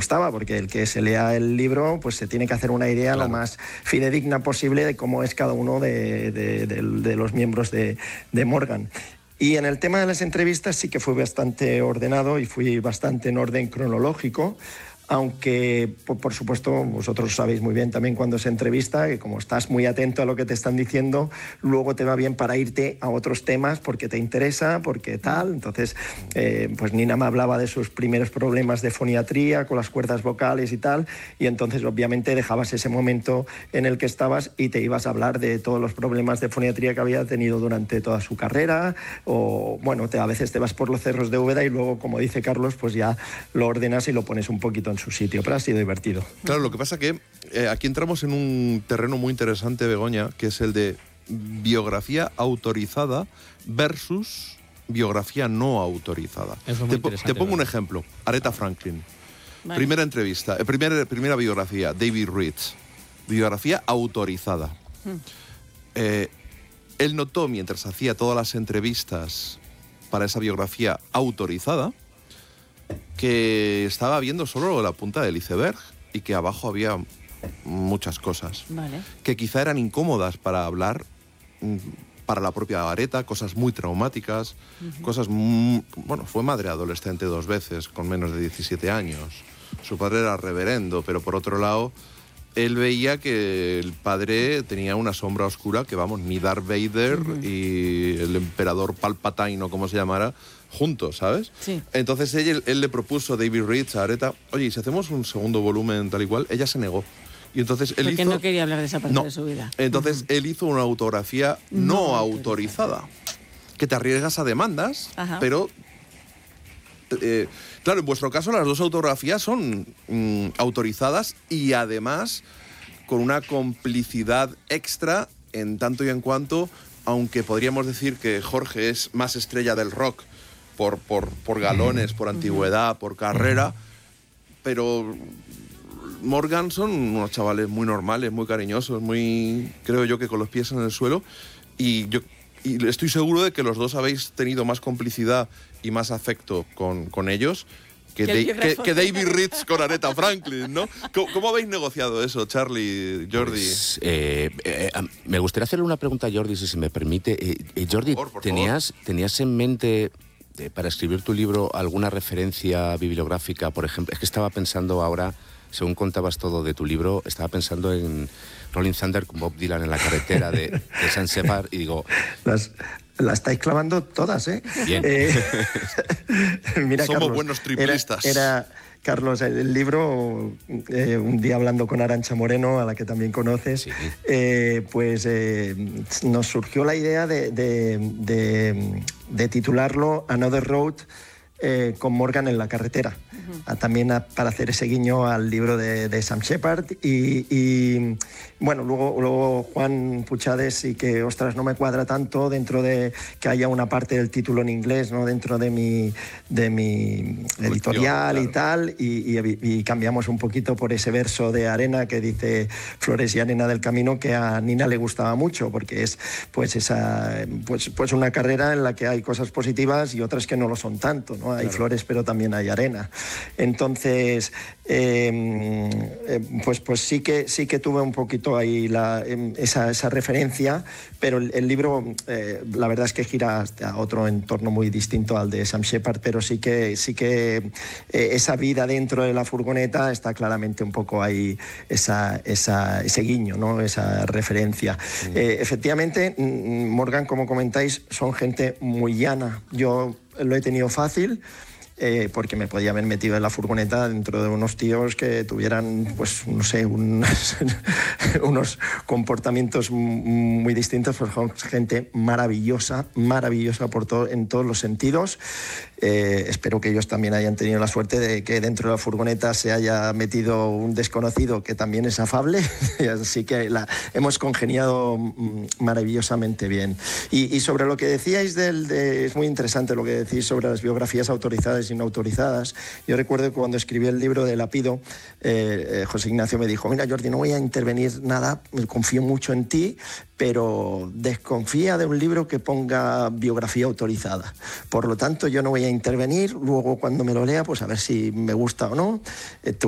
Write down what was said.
gustaba, porque el que se lea el libro pues se tiene que hacer una idea lo más fidedigna posible de cómo es cada uno de los miembros de Morgan. Y en el tema de las entrevistas sí que fui bastante ordenado y fui bastante en orden cronológico, aunque, por supuesto, vosotros sabéis muy bien también cuando se entrevista, que como estás muy atento a lo que te están diciendo, luego te va bien para irte a otros temas porque te interesa, porque tal. Entonces, pues Nina me hablaba de sus primeros problemas de foniatría con las cuerdas vocales y tal, y entonces obviamente dejabas ese momento en el que estabas y te ibas a hablar de todos los problemas de foniatría que había tenido durante toda su carrera, o bueno, a veces te vas por los cerros de Úbeda y luego, como dice Carlos, pues ya lo ordenas y lo pones un poquito en su sitio, pero ha sido divertido. Claro, lo que pasa que aquí entramos en un terreno muy interesante, Begoña, que es el de biografía autorizada versus biografía no autorizada. Eso es muy interesante, te pongo un ejemplo. Aretha Franklin. Vale. Primera entrevista, primera biografía, David Ritz. Biografía autorizada. Él notó, mientras hacía todas las entrevistas para esa biografía autorizada, que estaba viendo solo la punta del iceberg y que abajo había muchas cosas que quizá eran incómodas para hablar para la propia Aretha, cosas muy traumáticas, cosas bueno, fue madre adolescente 2 veces con menos de 17 años. Su padre era reverendo, pero por otro lado él veía que el padre tenía una sombra oscura que, vamos, ni Darth Vader y el emperador Palpatine o como se llamara juntos, ¿sabes? Sí. Entonces él le propuso a David Ritz, a Aretha, oye, ¿y si hacemos un segundo volumen tal y cual? Ella se negó. Y entonces él Porque no quería hablar de esa parte de su vida. Entonces él hizo una autografía no autorizada, que te arriesgas a demandas, pero claro, en vuestro caso las 2 autografías son autorizadas y además con una complicidad extra en tanto y en cuanto, aunque podríamos decir que Jorge es más estrella del rock por galones, por antigüedad, por carrera, pero Morgan son unos chavales muy normales, muy cariñosos, muy, creo yo, que con los pies en el suelo, y estoy seguro de que los 2 habéis tenido más complicidad y más afecto con ellos que David Ritz con Aretha Franklin, ¿no? ¿Cómo habéis negociado eso, Charlie, Jordi? Pues, me gustaría hacerle una pregunta a Jordi, si se me permite. Jordi, por favor. ¿tenías en mente para escribir tu libro alguna referencia bibliográfica? Por ejemplo, es que estaba pensando ahora, según contabas todo de tu libro, estaba pensando en Rolling Thunder con Bob Dylan en la carretera de San Shepard y digo... La estáis clavando todas, ¿eh? Bien. Mira, somos Carlos, buenos triplistas. Carlos, el libro, un día hablando con Arantxa Moreno, a la que también conoces, nos surgió la idea de titularlo Another Road, con Morgan en la carretera. También para hacer ese guiño al libro de Sam Shepard y bueno, luego Juan Puchades sí que, ostras, no me cuadra tanto dentro de que haya una parte del título en inglés, ¿no? Dentro de mi editorial, claro. Y tal, y cambiamos un poquito por ese verso de Arena que dice Flores y arena del camino, que a Nina le gustaba mucho, porque es pues una carrera en la que hay cosas positivas y otras que no lo son tanto, ¿no? Hay flores, pero también hay arena. Entonces, pues sí que tuve un poquito ahí esa referencia, pero el libro, la verdad es que gira a otro entorno muy distinto al de Sam Shepard, pero sí que esa vida dentro de la furgoneta está claramente un poco ahí, ese guiño, ¿no? Esa referencia. Efectivamente, Morgan, como comentáis, son gente muy llana. Yo lo he tenido fácil, porque me podía haber metido en la furgoneta dentro de unos tíos que tuvieran, pues, no sé, unos comportamientos muy distintos, pues gente maravillosa en todos los sentidos. Espero que ellos también hayan tenido la suerte de que dentro de la furgoneta se haya metido un desconocido que también es afable, así que hemos congeniado maravillosamente bien. Y sobre lo que decíais es muy interesante lo que decís sobre las biografías autorizadas y no autorizadas. Yo recuerdo que cuando escribí el libro de Lapido, José Ignacio me dijo: mira, Jordi, no voy a intervenir nada, confío mucho en ti, pero desconfía de un libro que ponga biografía autorizada. Por lo tanto, yo no voy a intervenir. Luego, cuando me lo lea, pues a ver si me gusta o no.